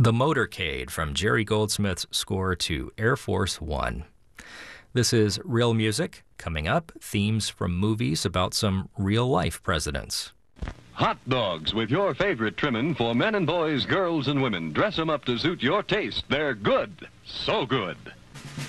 The Motorcade from Jerry Goldsmith's score to Air Force One. This is Real Music. Coming up, themes from movies about some real-life presidents. Hot dogs with your favorite trimming for men and boys, girls and women. Dress them up to suit your taste. They're good. So good.